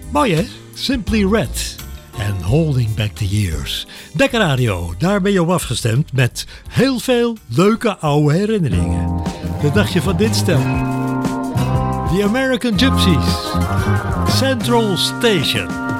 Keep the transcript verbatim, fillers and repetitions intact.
Mooi hè? Simply Red en Holding Back the Years. Dekka Radio, daar ben je op afgestemd met heel veel leuke oude herinneringen. Wat dacht je van dit stel? The American Gypsies, Central Station.